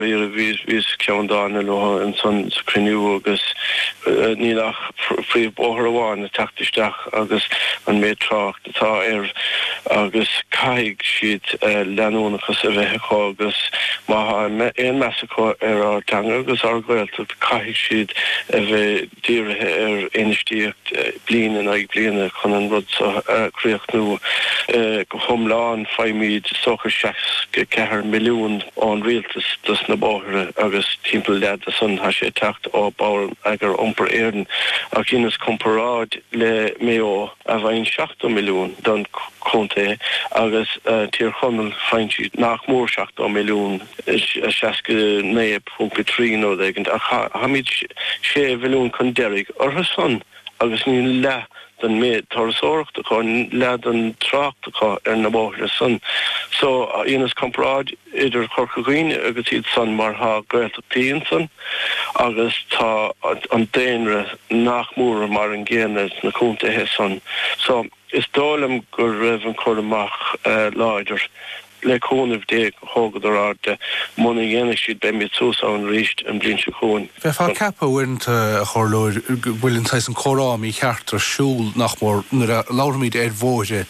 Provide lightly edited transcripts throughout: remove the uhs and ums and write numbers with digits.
Vís ceandána lo an son screenú agus nílach frí bóthráin tactisteach agus an métracht atá agus caiig siad leanúnachas a bheitcha agus má éon measachá átanga agus arghailta caiig siad a bheith díirithe éinistíocht bliana ag bliana chun an rud críochtnú go thomláin feimid socha 6 milliún an rialtas dus na bóthre agus timppel lead a son ha sé tacht á báir agur ompar éirden ach innas comparáid le méo a bhain 7 milliún don conté agus tír chonel feinsiid nach mór 7 milliún 69.3 nó degent ach hamid sé bhilún chun derig ar son agus ní le den méid tarasóracht a chun lead an tracht a na bóthre son. So innas comparáid idir chorcaghine agus iad son mar ha gréilta tíon son agus tá an déanre nach mór mar an ggéanad na cúntathe son. So is dólam gur raibh an chur amach láidir le cónamh déag thógad ar arte muna dhéana siad be mé tús an ríist an blin se cón. Bheith fá cappa uirnta a chorlóir bhfuiln tais an chorám í cheart ar siúl nach mór láirmíd bhóide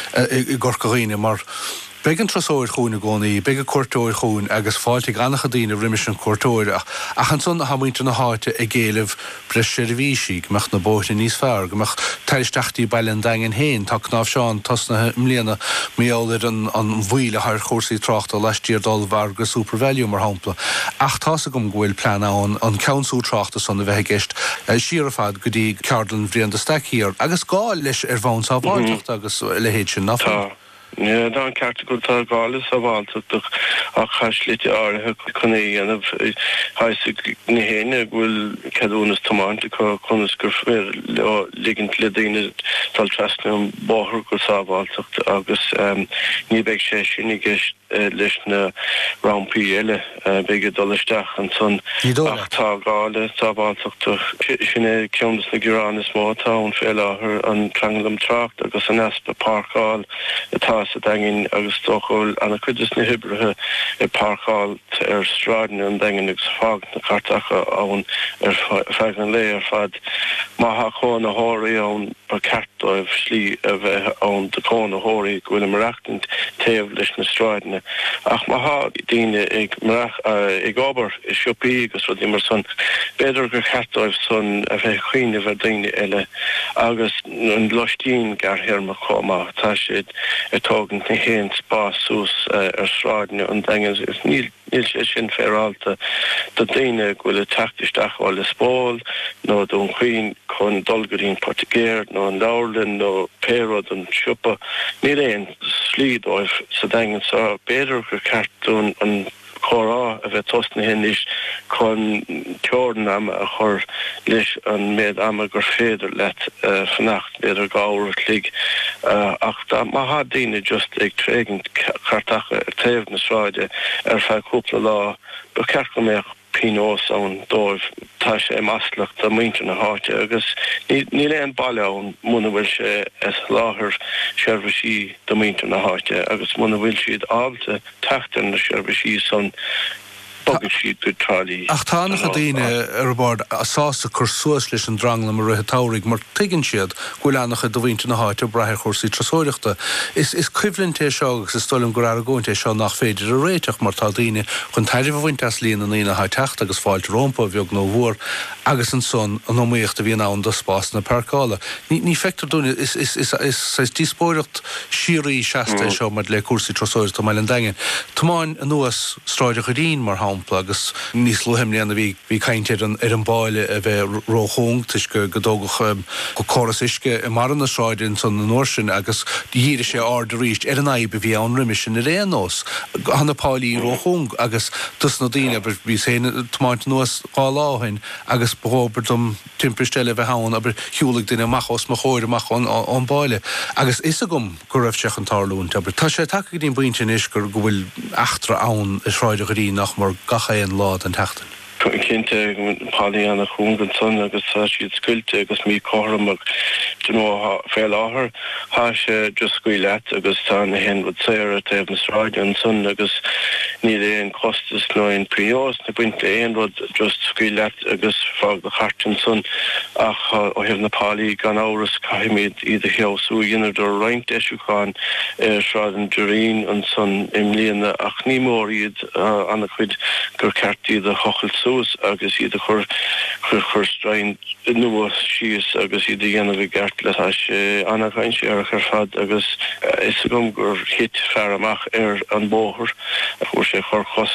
i gorcaghine mar Beg an trasóir chuúna gcónaí, beg a cuairtóir chuún agus fáilte annacha daoine riimiis an cuairtóir ach an son hamuinte na háite a géalah breis seirbhísí gomeach na bóithna níos fearr, gomeach taisteachtaí bailin dagan héin, tá cnáf seán tasna mléana méálir an bhuiile thar chósaí tráchta leistíar dul bhar go supervalue mar hampla. Ach tása gom ghfuil pleanán an council tráchta son na bheith geist siar a fad go dtí ceardan bhríon de staíar, agus gáil leis ar bhain sa bhailteach agus le héad sin nach. Ja, dan krijgt ik het gales avant toch ach haslite aardige konne en hij ik niet heen ik wil kadones tomate kon skurfer liggend ledine tal trust om boher ko savalt agus niet beg session ik is lechne rampiele bege dollestach en son ach tagale savalt toch sinne kjons na guranes mo town fella her an tranglum tracht agus an aspe parkal sa dangin agus stochol an a kudus na hibrethe parkal straden an dangin gus fag na kartacha an fegan le fad ma ha chona hori an a kartoif slí a bheith an de chona hori gwil marachtent teef leis na straden ach ma ha dine ag marach ag ober is siopi agus wat immer son beder gur kartoif son a bheith chuine ver dine elle agus an lostín gar her ma choma ta sé togen te heen spasús straden an dangin is níl sin feralta dat dine gwil tactisteach wal le spól no don chuin chun dolgarín Portugéir no an Laurlin no Perod an Siúpa ní réon slíd óibh sa dangin sa beidir gur cartún an chorá a bheith tosna hen is chun teordan am a chur leis an méid am a gur féidir let fannacht beidir gáir lig ach da ma ha daine just ag tréigent cartacha taobh na sráide feadh cúpla lá go ceart go méach Pinós an dóibh tá sé maslach a muinte na háte agus ní le an bailile an muna bhfuil sé as láthair seirbhísí do muinte na háte agus muna bhfuil siad ábhalte teachtain na seirbhísí son Ach tána a daine ar bord a sásta chur suas leis an drangla mar ruthe táraigh mar tuigann siad ghfuil anach a do bhainte na háite brathir chósaí trasóireachta. Is cuimhlinté seo agus is stoilm gur aragóinte seo nach féidir a réiteach mar tá daine chun taidir bhainte as líon an ína haiteachta agus fáilt rompa bheag nó bhór agus an son an nóíocht a bhíon ann do spás na percála. Ní feictar dúine is díspóireacht sií seasta seo mar le cuasaí trasóireachta meile an daingin. Támáin an nuas stráideach a dín mar agus níos luhimlí an bhí caiintear ar an báile a bheith róchóng tuis go dógach go choras isce i mar na sráidin san na nóirsin agus díire sé áda ríist ar an aibe bhí an riimiis sin a réanós. Hanna páilí róchóng agus dus na daine bhí sé tomáint nuas gá láhain agus bhóbar dom timpirstelle bheith hán aber hiúlaigh duine machos mo chóir amach an báile. Agus is a gom go raibh seach an tarlúnt, aber tá sé take dín buinte is gur go bhfuil achtra ann i sráide go dí nach mar gacha an lád an teachtain. Kinte Pollyanna Hungan son agus siad scuilte agus mí choramach fé láthair há sé just scuile agus tá na hen bud séire taobh na sráide an son agus ní éon costas nó an prios na buinte éon rud just scuile agus fág de chartan son ach ó hebh na Pálaí gan áras caiimiid iad a cheosú dhéanamh do roint eisiúcháin sráid an Durín an son im líana ach ní mór iad anna chuid gur ceartí a chochel soos agus iad a chur strain nuas sios agus iad a dhéanamh gart le anna chain sé ar fad agus is gom gur hit fear amach an bóthir a chuair sé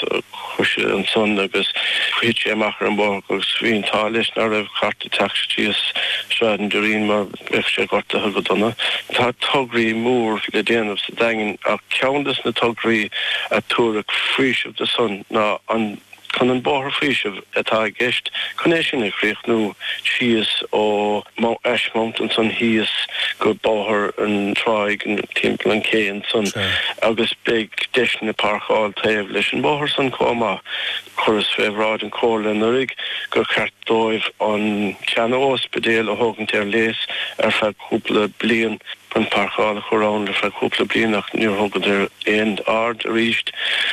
chuir an son agus hit sé amach an bóthir agus bhíon tá leis nar raibh charta taxtíos sráid an Durín mar bheith sé gorta thugadonna. Tá tugraí mór le déanamh sa daingin ach ceantas na tugraí a túrach frísih de son ná an chun an bóthir frísih atá gceist chun é sin chríoch nó sios ó Ash Mountain son híos go bóthir an tráig an timp an céan son agus big deisna parcháil taobh leis an bóthir son comá churas féhráid an cóla an urig gur ceart dóibh an teanna ospedéal a thugann ar léas ar feadh cúpla bliain an parcháil a chorán le feadh cúpla bliain ach níor thugad ar éond ard a ríist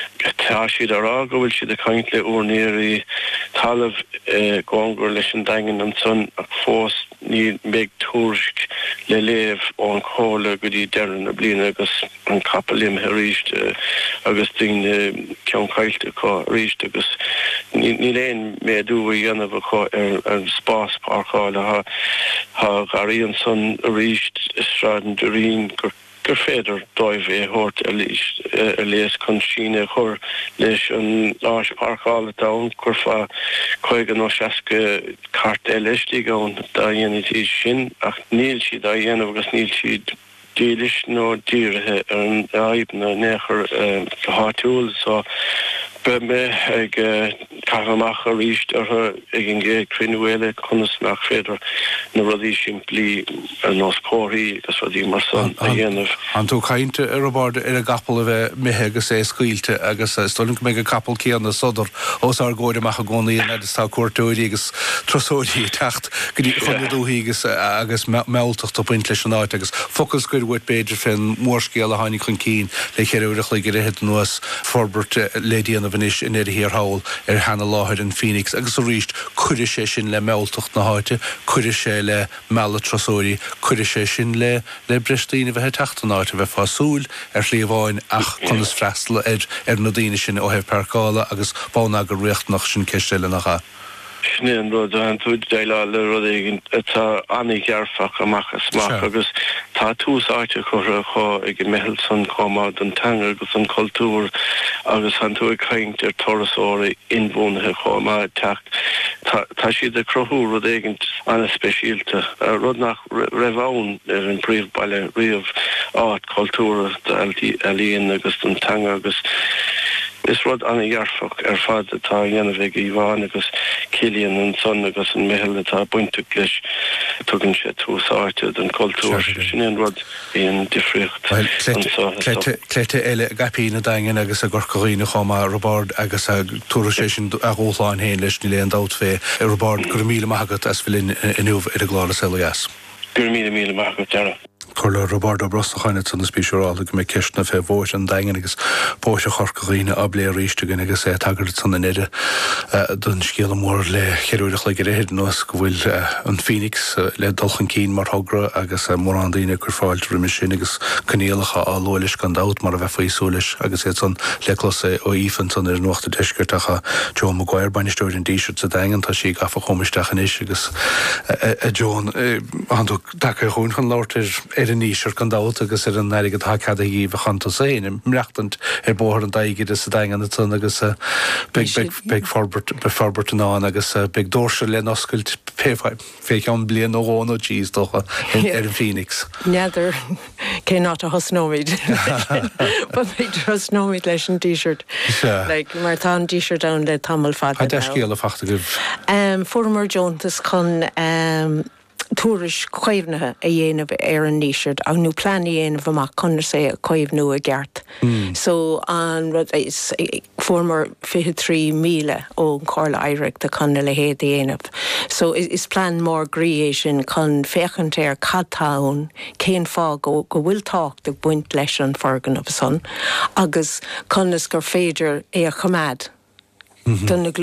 tá siad ará go bhfuil siad a caint le úrnéirí talamh gáingur leis an daingin an son ach fós ní méid túrsk le léamh ó an cóla go dtí deireann a bliain agus an cappalim a ríist agus duine ceann caiilte có ríist agus ní léon méadú a dhéanamh có ar spás parcháil ha garíon son a ríist sráid an Durín gur féidir dóibh thuirt a léas chun síne chur leis an láis parcháil dám gur fá chuige nó seaca cart eilistí gán dá dhéanatí sin ach níl siad a dhéanamh agus níl siad dílis nó díirithe ar an aibna néchar háitiúil so be me ag cahamach a ríist ar ag an gé crinhuéile chunas nach féidir na rudí siimplí an nás cóirí agus rudí mar son a dhéanamh. An tú chainte ar bord ar a gapal a bheith mithe agus é scuilte agus stoling mé a capal céan na sodor os ar góide amach a gcónaí agus tá cuairtóirí agus trosóirí techt go dtí chunadúthaí agus mealltacht a buint leis an áit agus focus gur bhfuil beidir fin mórscéal a tháinig chun cín le chéireúireach le gur nuas forbert lédíanamh is in hir haul hanna láthir in Phoenix agus a ríist chuidir sé sin le mealltacht na háite chuidir sé le mealla trosóirí chuidir sé sin le breistíine bheit teachta náite bheith fásúil slíomháin ach chunas freistal ar na daine sin ó hebh percála agus bána gur riocht nach sin ceistile nach cha. Snéan rud an túid déile le rud éigen tá annig gearfach amach a smach agus tá túsáite chu ag mehel san comá don teanga agus an cultúr agus an tú chaint ar torasóirí inbhúnathe chomá techt tá siad a crothú rud éigent anna speisialte rud nach raibhán ar an príomhbaile riamh áit cultúra a líon agus don teanga agus is rud anna gearfach ar fad atá dhéanamh ag Íomhán agus Cillian an son agus an mehel atá buinte leis tugann sé túsáite den cultúr sin an rud íon difriocht. Cléite eile gapí na daingin agus a gorcoína chomá Robard agus a túra sé sin a ghóláin héin leis ní léon dát fé Robard gur míle maigad as bhfuil inniuh ar a glála selas. Gur míle maigad deara. Corla Roberto Brostachaine san na spíisiúrála go mé ceisna fé bhóis an daingin agus bóise chorcaíine a blé ríiste gan agus tagart san na néide don scéal mór le cheúireach le réhéad nuas go bhfuil an Phoenix le dulchan cín mar thugra agus mór an daine gur fáilte riimi sin agus canéalacha á lóilis gan dát mar a bheith faoísúlis agus é san lechlasa ó ífan san ar nuachta deisgurtacha John Maguire bainisteúir an díisiút sa daingin tá sí gafa chomisteach inis agus John anú dacha chuún chun láirtir ar an níosir gan dát agus ar an neirigad thacada í bhechananta séin mreachtant ar bóthir an daigid is sa daingan na tun agus big forbert an án agus big dóirse le oscailt féic an blian óháin ó díos docha ar an Phoenix. Neither cé ná a hosnóid ba féidir hosnóid leis an t-shirt mar tá an t-shirt an le tamil fad. A deiscéal a fachta goibh? Former Jones chun túris chuimhnathe a dhéanamh ar an níisiid ach nó plan dhéanamh amach chunar sé a chuimh nu a gceart. So an rud is formar 23 míle ó Corla Iric de chuna le héad dhéanamh. So is plan mór grí sin chun féchant ar cadtáin céan fá go bhfuil tácht ag buint leis an fargan of son agus chunas gur féidir é a chumad. Donna